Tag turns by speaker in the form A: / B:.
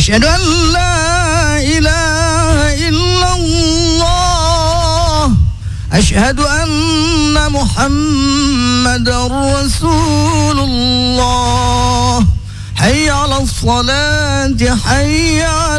A: أشهد أن لا إله إلا الله أشهد أن محمدا رسول الله حي على الصلاة حي على